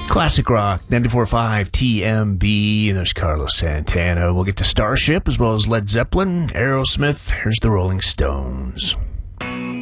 Classic rock, 94.5 TMB. There's Carlos Santana. We'll get to Starship as well as Led Zeppelin, Aerosmith. Here's the Rolling Stones.